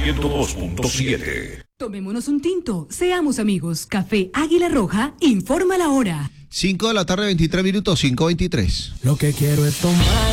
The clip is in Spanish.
102.7. Tomémonos un tinto, seamos amigos. Café Águila Roja informa la hora. 5 de la tarde, 23 minutos, 5:23. Lo que quiero es tomar.